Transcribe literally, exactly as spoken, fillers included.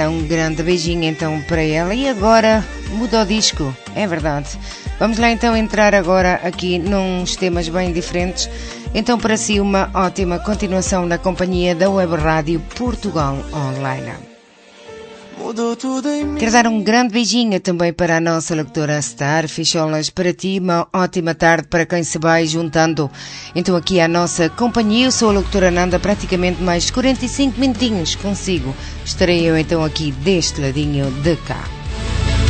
Um grande beijinho então para ela. E agora muda o disco, é verdade. Vamos lá então entrar agora aqui nos temas bem diferentes. Então para si uma ótima continuação na companhia da Web Rádio Portugal Online. Quero dar um grande beijinho também para a nossa locutora Star Ficholas. Para ti uma ótima tarde para quem se vai juntando então aqui à nossa companhia. Eu sou a locutora Nanda, praticamente mais quarenta e cinco minutinhos consigo. Estarei eu então aqui deste ladinho de cá.